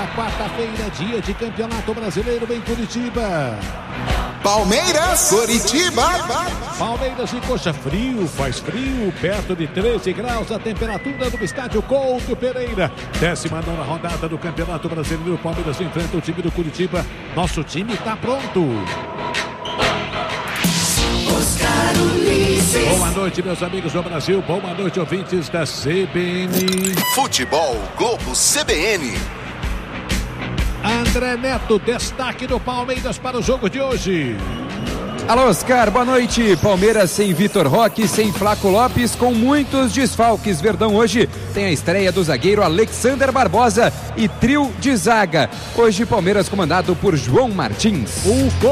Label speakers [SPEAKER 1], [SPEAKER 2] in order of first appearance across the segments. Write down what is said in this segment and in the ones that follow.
[SPEAKER 1] Nesta quarta-feira, dia de Campeonato Brasileiro em Curitiba.
[SPEAKER 2] Palmeiras, Curitiba.
[SPEAKER 1] Palmeiras e Coxa, faz frio, perto de 13 graus a temperatura do estádio Couto Pereira. 19ª rodada do Campeonato Brasileiro. Palmeiras enfrenta o time do Curitiba. Nosso time está pronto. Boa noite, meus amigos do Brasil. Boa noite, ouvintes da CBN.
[SPEAKER 2] Futebol Globo CBN.
[SPEAKER 1] André Neto, destaque do Palmeiras para o jogo de hoje.
[SPEAKER 3] Alô, Oscar, boa noite. Palmeiras sem Vitor Roque, sem Flaco Lopes, com muitos desfalques. Verdão hoje tem a estreia do zagueiro Alexander Barbosa e trio de zaga. Hoje Palmeiras comandado por João Martins.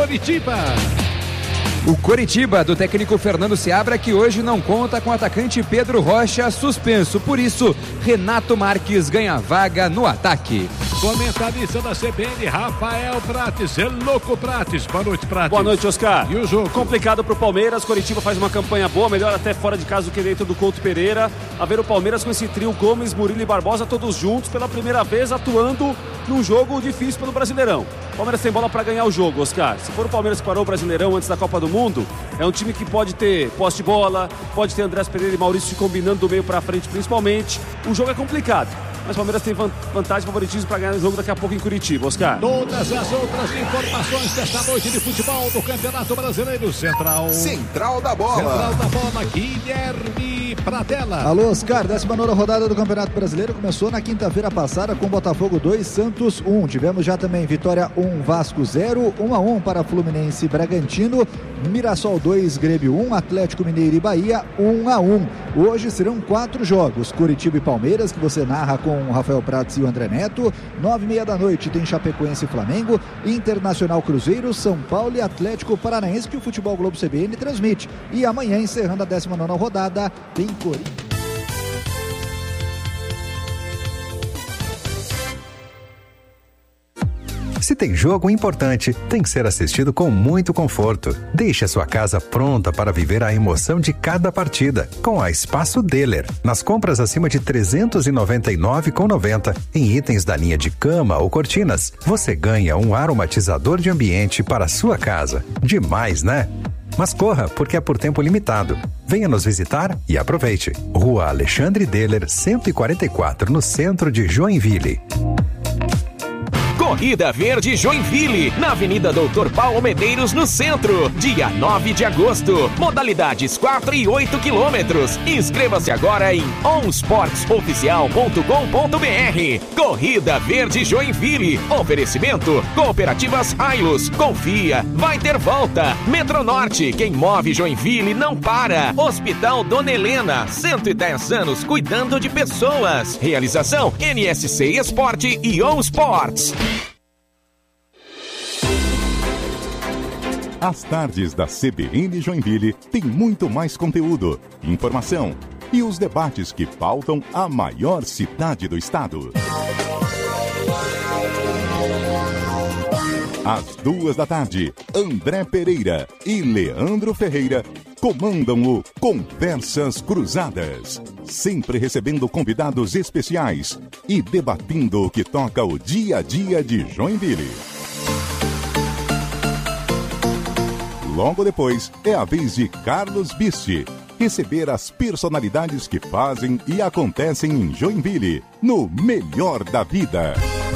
[SPEAKER 3] O Coritiba, do técnico Fernando Seabra, que hoje não conta com o atacante Pedro Rocha suspenso. Por isso, Renato Marques ganha vaga no ataque.
[SPEAKER 1] Comentarista da CBN, Rafael Prates. É louco, Prates. Boa noite, Prates.
[SPEAKER 4] Boa noite, Oscar.
[SPEAKER 1] E o jogo?
[SPEAKER 4] Complicado pro Palmeiras. Coritiba faz uma campanha boa, melhor até fora de casa do que dentro do Couto Pereira. A ver o Palmeiras com esse trio Gomes, Murilo e Barbosa, todos juntos pela primeira vez atuando num jogo difícil pelo Brasileirão. O Palmeiras tem bola para ganhar o jogo, Oscar. Se for o Palmeiras que parou o Brasileirão antes da Copa do Mundo, é um time que pode ter posse de bola, pode ter Andrés Pereira e Maurício se combinando do meio para frente principalmente. O jogo é complicado, mas o Palmeiras tem vantagem, favoritismo para ganhar o jogo daqui a pouco em Curitiba, Oscar.
[SPEAKER 1] Todas as outras informações desta noite de futebol do Campeonato Brasileiro.
[SPEAKER 2] Central da Bola,
[SPEAKER 1] Guilherme Pradella.
[SPEAKER 5] Alô, Oscar, 19ª rodada do Campeonato Brasileiro começou na quinta-feira passada com Botafogo 2, Santos 1. Tivemos já também Vitória 1, Vasco 0, 1-1 para Fluminense e Bragantino, Mirassol 2, Grêmio 1, Atlético Mineiro e Bahia 1-1. Hoje serão 4 jogos, Curitiba e Palmeiras, que você narra com o Rafael Prates e o André Neto. 9h30 da noite tem Chapecoense e Flamengo, Internacional Cruzeiro, São Paulo e Atlético Paranaense, que o Futebol Globo CBN transmite. E amanhã, encerrando a 19ª rodada, tem Corinthians.
[SPEAKER 6] Se tem jogo importante, tem que ser assistido com muito conforto. Deixe a sua casa pronta para viver a emoção de cada partida, com a Espaço Deller. Nas compras acima de R$ 399,90 em itens da linha de cama ou cortinas, você ganha um aromatizador de ambiente para a sua casa. Demais, né? Mas corra, porque é por tempo limitado. Venha nos visitar e aproveite. Rua Alexandre Deller, 144, no centro de Joinville.
[SPEAKER 7] Corrida Verde Joinville, na Avenida Doutor Paulo Medeiros, no centro, dia 9 de agosto. Modalidades 4 e 8 quilômetros. Inscreva-se agora em onsportsoficial.com.br. Corrida Verde Joinville. Oferecimento: Cooperativas Ailos. Confia, vai ter volta. Metronorte, quem move Joinville não para. Hospital Dona Helena, 110 anos cuidando de pessoas. Realização: NSC Esporte e On Sports.
[SPEAKER 8] As tardes da CBN Joinville tem muito mais conteúdo, informação e os debates que pautam a maior cidade do estado. Às 14h, André Pereira e Leandro Ferreira comandam o Conversas Cruzadas, sempre recebendo convidados especiais e debatendo o que toca o dia a dia de Joinville. Logo depois, é a vez de Carlos Bisti receber as personalidades que fazem e acontecem em Joinville, no Melhor da Vida.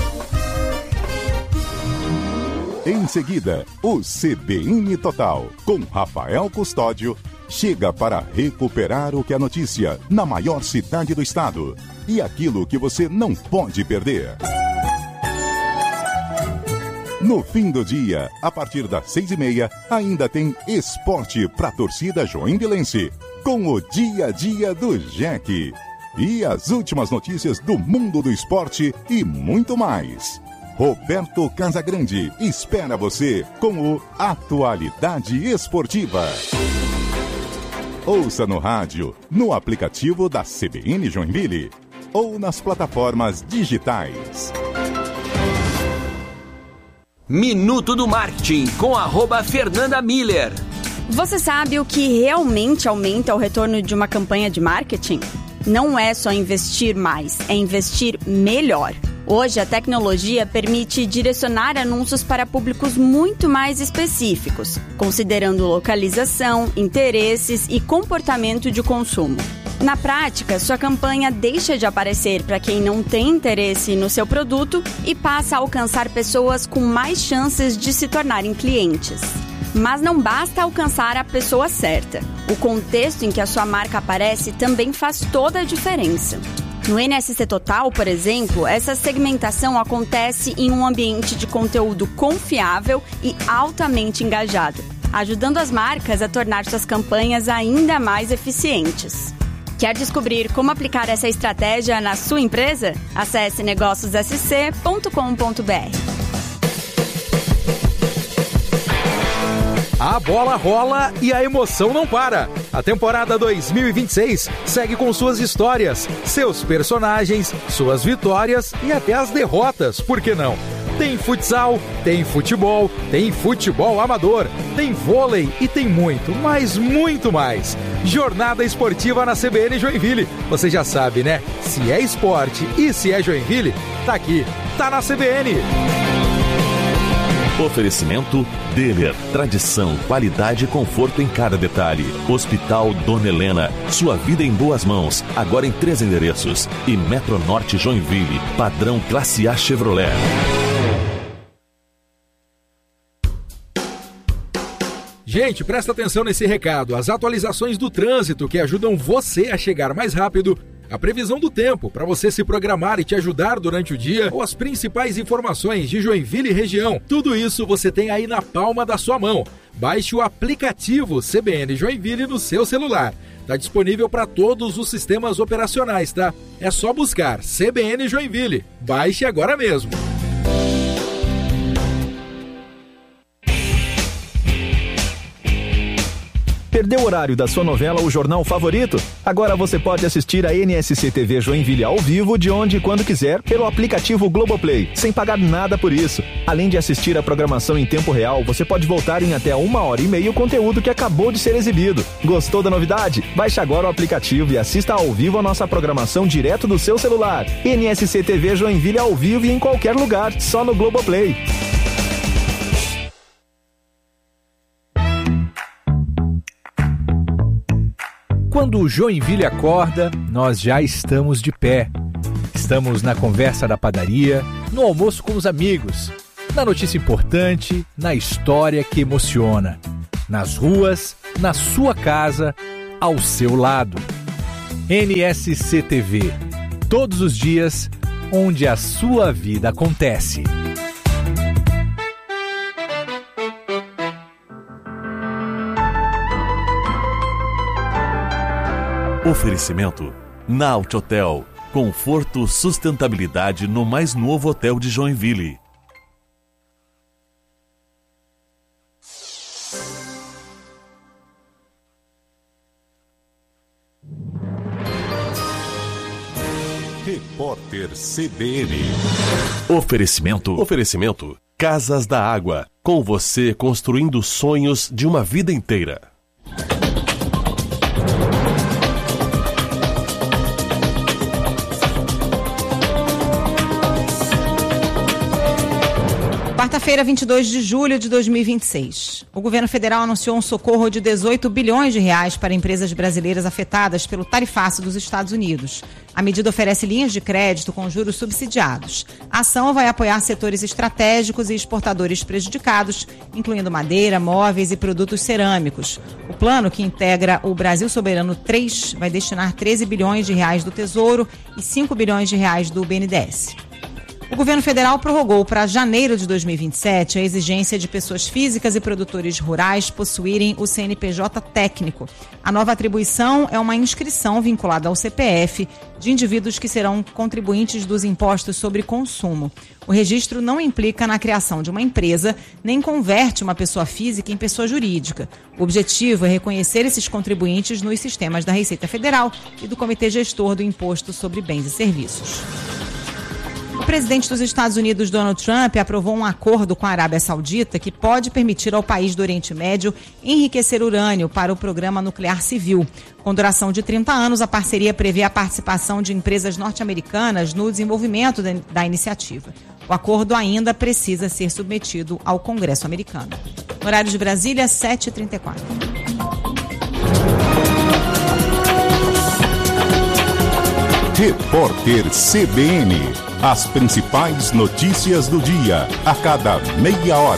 [SPEAKER 8] Em seguida, o CBN Total, com Rafael Custódio, chega para recuperar o que é notícia na maior cidade do estado e aquilo que você não pode perder. No fim do dia, a partir das 6h30, ainda tem esporte para a torcida joinvilense, com o dia a dia do Jack. E as últimas notícias do mundo do esporte e muito mais. Roberto Casagrande espera você com o Atualidade Esportiva. Ouça no rádio, no aplicativo da CBN Joinville ou nas plataformas digitais.
[SPEAKER 7] Minuto do Marketing com @Fernanda Miller.
[SPEAKER 9] Você sabe o que realmente aumenta o retorno de uma campanha de marketing? Não é só investir mais, é investir melhor. Hoje, a tecnologia permite direcionar anúncios para públicos muito mais específicos, considerando localização, interesses e comportamento de consumo. Na prática, sua campanha deixa de aparecer para quem não tem interesse no seu produto e passa a alcançar pessoas com mais chances de se tornarem clientes. Mas não basta alcançar a pessoa certa. O contexto em que a sua marca aparece também faz toda a diferença. No NSC Total, por exemplo, essa segmentação acontece em um ambiente de conteúdo confiável e altamente engajado, ajudando as marcas a tornar suas campanhas ainda mais eficientes. Quer descobrir como aplicar essa estratégia na sua empresa? Acesse negóciossc.com.br.
[SPEAKER 10] A bola rola e a emoção não para. A temporada 2026 segue com suas histórias, seus personagens, suas vitórias e até as derrotas, por que não? Tem futsal, tem futebol amador, tem vôlei e tem muito, mas muito mais. Jornada esportiva na CBN Joinville. Você já sabe, né? Se é esporte e se é Joinville, tá aqui, tá na CBN.
[SPEAKER 11] Oferecimento Deller, tradição, qualidade e conforto em cada detalhe. Hospital Dona Helena, sua vida em boas mãos, agora em 3 endereços. E Metronorte Joinville, padrão Classe A Chevrolet.
[SPEAKER 10] Gente, presta atenção nesse recado. As atualizações do trânsito que ajudam você a chegar mais rápido, a previsão do tempo para você se programar e te ajudar durante o dia, ou as principais informações de Joinville e região. Tudo isso você tem aí na palma da sua mão. Baixe o aplicativo CBN Joinville no seu celular. Está disponível para todos os sistemas operacionais, tá? É só buscar CBN Joinville. Baixe agora mesmo.
[SPEAKER 12] Perdeu o horário da sua novela ou jornal favorito? Agora você pode assistir a NSC TV Joinville ao vivo de onde e quando quiser pelo aplicativo Globoplay, sem pagar nada por isso. Além de assistir a programação em tempo real, você pode voltar em até 1h30 o conteúdo que acabou de ser exibido. Gostou da novidade? Baixe agora o aplicativo e assista ao vivo a nossa programação direto do seu celular. NSC TV Joinville ao vivo e em qualquer lugar, só no Globoplay.
[SPEAKER 13] Quando o Joinville acorda, nós já estamos de pé. Estamos na conversa da padaria, no almoço com os amigos, na notícia importante, na história que emociona. Nas ruas, na sua casa, ao seu lado. NSC TV. Todos os dias, onde a sua vida acontece.
[SPEAKER 11] Oferecimento Naut Hotel. Conforto, sustentabilidade no mais novo hotel de Joinville.
[SPEAKER 8] Repórter CBN.
[SPEAKER 11] Oferecimento Casas da Água. Com você construindo sonhos de uma vida inteira.
[SPEAKER 14] Quarta-feira, 22 de julho de 2026. O governo federal anunciou um socorro de 18 bilhões de reais para empresas brasileiras afetadas pelo tarifaço dos Estados Unidos. A medida oferece linhas de crédito com juros subsidiados. A ação vai apoiar setores estratégicos e exportadores prejudicados, incluindo madeira, móveis e produtos cerâmicos. O plano, que integra o Brasil Soberano 3, vai destinar 13 bilhões de reais do Tesouro e 5 bilhões de reais do BNDES. O governo federal prorrogou para janeiro de 2027 a exigência de pessoas físicas e produtores rurais possuírem o CNPJ técnico. A nova atribuição é uma inscrição vinculada ao CPF de indivíduos que serão contribuintes dos impostos sobre consumo. O registro não implica na criação de uma empresa, nem converte uma pessoa física em pessoa jurídica. O objetivo é reconhecer esses contribuintes nos sistemas da Receita Federal e do Comitê Gestor do Imposto sobre Bens e Serviços. O presidente dos Estados Unidos, Donald Trump, aprovou um acordo com a Arábia Saudita que pode permitir ao país do Oriente Médio enriquecer urânio para o programa nuclear civil. Com duração de 30 anos, a parceria prevê a participação de empresas norte-americanas no desenvolvimento da iniciativa. O acordo ainda precisa ser submetido ao Congresso americano. No horário de Brasília, 7h34.
[SPEAKER 8] Repórter CBN. As principais notícias do dia, a cada meia hora.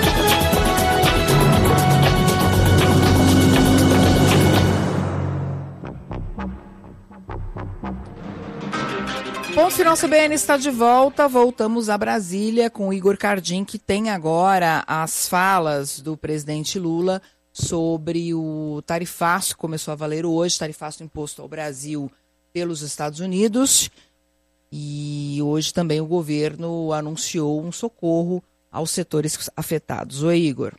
[SPEAKER 15] Bom, Sinal CBN está de volta. Voltamos a Brasília com o Igor Cardim, que tem agora as falas do presidente Lula sobre o tarifaço que começou a valer hoje, tarifaço imposto ao Brasil pelos Estados Unidos. E hoje também o governo anunciou um socorro aos setores afetados. Oi, Igor.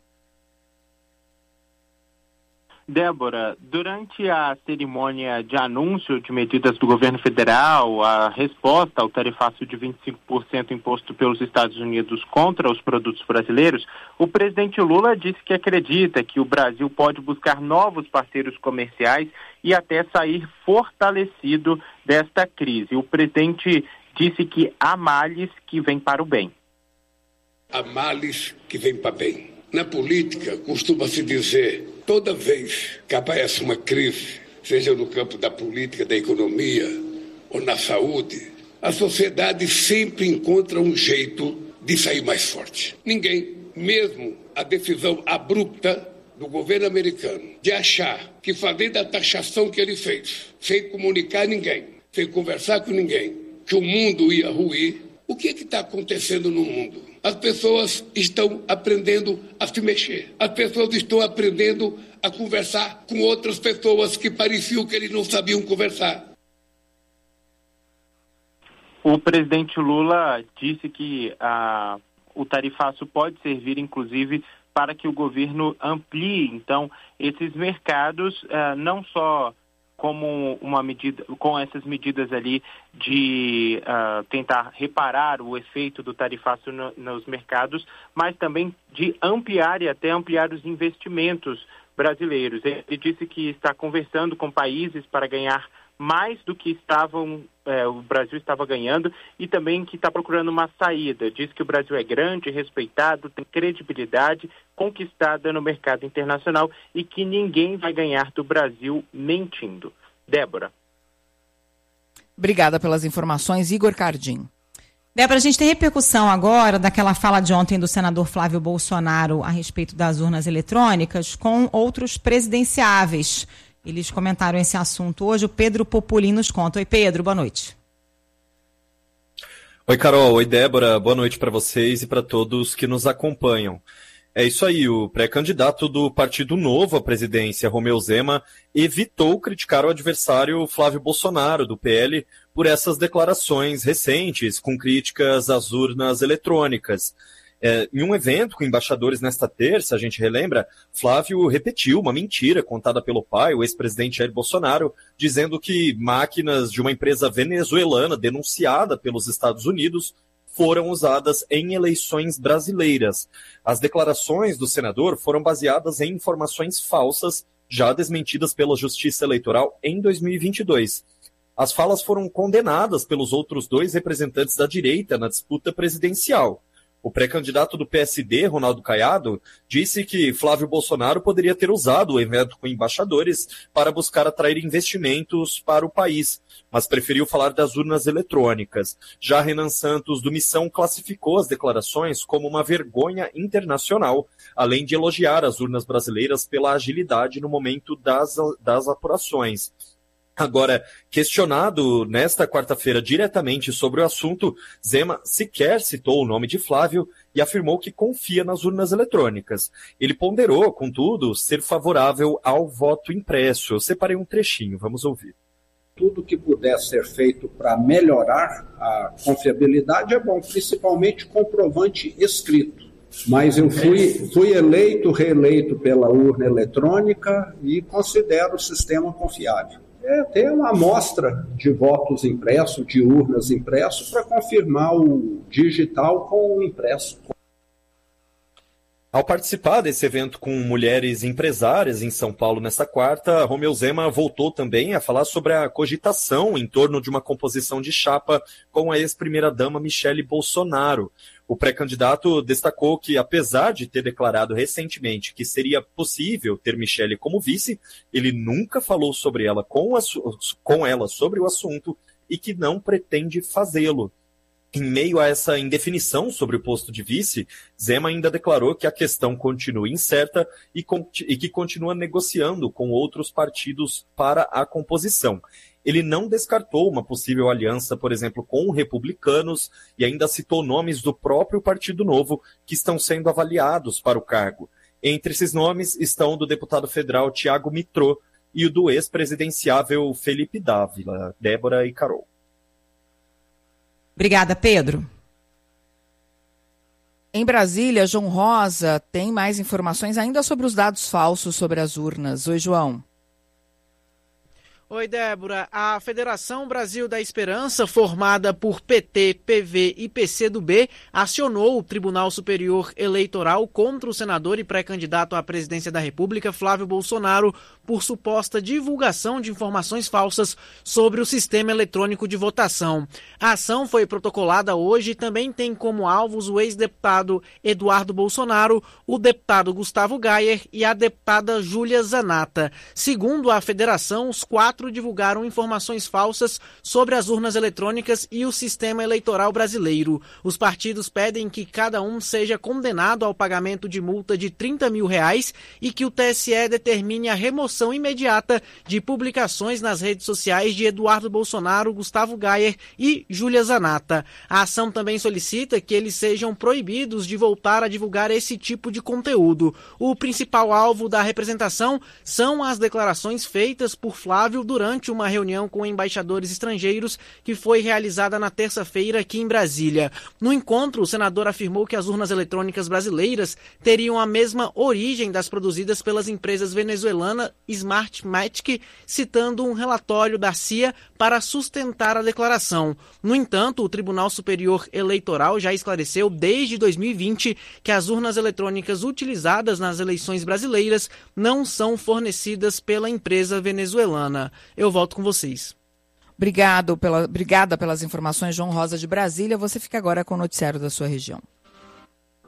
[SPEAKER 16] Débora, durante a cerimônia de anúncio de medidas do governo federal, a resposta ao tarifaço de 25% imposto pelos Estados Unidos contra os produtos brasileiros, o presidente Lula disse que acredita que o Brasil pode buscar novos parceiros comerciais e até sair fortalecido desta crise. O presidente disse que há males que vêm para o bem.
[SPEAKER 17] Há males que vêm para bem. Na política, costuma-se dizer, toda vez que aparece uma crise, seja no campo da política, da economia ou na saúde, a sociedade sempre encontra um jeito de sair mais forte. Ninguém, mesmo a decisão abrupta do governo americano de achar que fazendo a taxação que ele fez, sem comunicar ninguém, sem conversar com ninguém, que o mundo ia ruir, o que está acontecendo no mundo? As pessoas estão aprendendo a se mexer. As pessoas estão aprendendo a conversar com outras pessoas que pareciam que eles não sabiam conversar.
[SPEAKER 16] O presidente Lula disse que o tarifaço pode servir, inclusive, para que o governo amplie, então, esses mercados, não só como uma medida, com essas medidas ali de tentar reparar o efeito do tarifaço nos mercados, mas também de ampliar e até ampliar os investimentos brasileiros. Ele disse que está conversando com países para ganhar mais do que o Brasil estava ganhando e também que está procurando uma saída. Diz que o Brasil é grande, respeitado, tem credibilidade, conquistada no mercado internacional e que ninguém vai ganhar do Brasil mentindo. Débora.
[SPEAKER 15] Obrigada pelas informações, Igor Cardim.
[SPEAKER 14] Débora, a gente tem repercussão agora daquela fala de ontem do senador Flávio Bolsonaro a respeito das urnas eletrônicas com outros presidenciáveis. Eles comentaram esse assunto hoje. O Pedro Populin nos conta. Oi, Pedro, boa noite.
[SPEAKER 18] Oi, Carol. Oi, Débora. Boa noite para vocês e para todos que nos acompanham. É isso aí, o pré-candidato do Partido Novo à presidência, Romeu Zema, evitou criticar o adversário Flávio Bolsonaro, do PL, por essas declarações recentes com críticas às urnas eletrônicas. Em um evento com embaixadores nesta terça, a gente relembra, Flávio repetiu uma mentira contada pelo pai, o ex-presidente Jair Bolsonaro, dizendo que máquinas de uma empresa venezuelana denunciada pelos Estados Unidos foram usadas em eleições brasileiras. As declarações do senador foram baseadas em informações falsas, já desmentidas pela Justiça Eleitoral em 2022. As falas foram condenadas pelos outros dois representantes da direita na disputa presidencial. O pré-candidato do PSD, Ronaldo Caiado, disse que Flávio Bolsonaro poderia ter usado o evento com embaixadores para buscar atrair investimentos para o país, mas preferiu falar das urnas eletrônicas. Já Renan Santos, do Missão, classificou as declarações como uma vergonha internacional, além de elogiar as urnas brasileiras pela agilidade no momento das apurações. Agora, questionado nesta quarta-feira diretamente sobre o assunto, Zema sequer citou o nome de Flávio e afirmou que confia nas urnas eletrônicas. Ele ponderou, contudo, ser favorável ao voto impresso. Eu separei um trechinho, vamos ouvir.
[SPEAKER 19] Tudo que puder ser feito para melhorar a confiabilidade é bom, principalmente comprovante escrito. Mas eu fui reeleito pela urna eletrônica e considero o sistema confiável. ter uma amostra de votos impressos, de urnas impressos, para confirmar o digital com o impresso.
[SPEAKER 18] Ao participar desse evento com mulheres empresárias em São Paulo nesta quarta, Romeu Zema voltou também a falar sobre a cogitação em torno de uma composição de chapa com a ex-primeira-dama Michele Bolsonaro. O pré-candidato destacou que, apesar de ter declarado recentemente que seria possível ter Michele como vice, ele nunca falou sobre ela com ela sobre o assunto e que não pretende fazê-lo. Em meio a essa indefinição sobre o posto de vice, Zema ainda declarou que a questão continua incerta e que continua negociando com outros partidos para a composição. Ele não descartou uma possível aliança, por exemplo, com republicanos e ainda citou nomes do próprio Partido Novo que estão sendo avaliados para o cargo. Entre esses nomes estão o do deputado federal Tiago Mitrô e o do ex-presidenciável Felipe Dávila, Débora e Carol.
[SPEAKER 14] Obrigada, Pedro.
[SPEAKER 15] Em Brasília, João Rosa tem mais informações ainda sobre os dados falsos sobre as urnas. Oi, João.
[SPEAKER 20] Oi, Débora. A Federação Brasil da Esperança, formada por PT, PV e PCdoB, acionou o Tribunal Superior Eleitoral contra o senador e pré-candidato à presidência da República, Flávio Bolsonaro, por suposta divulgação de informações falsas sobre o sistema eletrônico de votação. A ação foi protocolada hoje e também tem como alvos o ex-deputado Eduardo Bolsonaro, o deputado Gustavo Gayer e a deputada Júlia Zanata. Segundo a federação, os 4 divulgaram informações falsas sobre as urnas eletrônicas e o sistema eleitoral brasileiro. Os partidos pedem que cada um seja condenado ao pagamento de multa de R$30 mil e que o TSE determine a remoção imediata de publicações nas redes sociais de Eduardo Bolsonaro, Gustavo Gayer e Júlia Zanata. A ação também solicita que eles sejam proibidos de voltar a divulgar esse tipo de conteúdo. O principal alvo da representação são as declarações feitas por Flávio durante uma reunião com embaixadores estrangeiros que foi realizada na terça-feira aqui em Brasília. No encontro, o senador afirmou que as urnas eletrônicas brasileiras teriam a mesma origem das produzidas pelas empresas venezuelanas Smartmatic, citando um relatório da CIA para sustentar a declaração. No entanto, o Tribunal Superior Eleitoral já esclareceu desde 2020 que as urnas eletrônicas utilizadas nas eleições brasileiras não são fornecidas pela empresa venezuelana. Eu volto com vocês.
[SPEAKER 15] Obrigada pelas informações, João Rosa de Brasília. Você fica agora com o noticiário da sua região.